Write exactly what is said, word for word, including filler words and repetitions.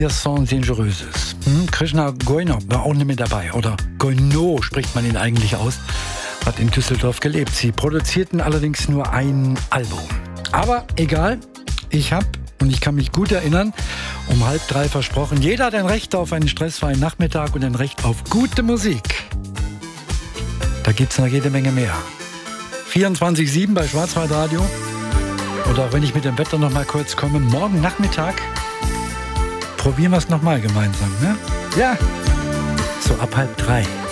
Sont Dangereuses. Hm? Krishna Goino war auch nicht mit dabei. Oder Goino spricht man ihn eigentlich aus. Hat in Düsseldorf gelebt. Sie produzierten allerdings nur ein Album. Aber egal, ich habe, und ich kann mich gut erinnern, um halb drei versprochen, jeder hat ein Recht auf einen stressfreien Nachmittag und ein Recht auf gute Musik. Da gibt's noch jede Menge mehr. vierundzwanzig sieben bei Schwarzwaldradio. Oder auch wenn ich mit dem Wetter noch mal kurz komme, morgen Nachmittag probieren wir es noch mal gemeinsam, ne? Ja, so ab halb drei.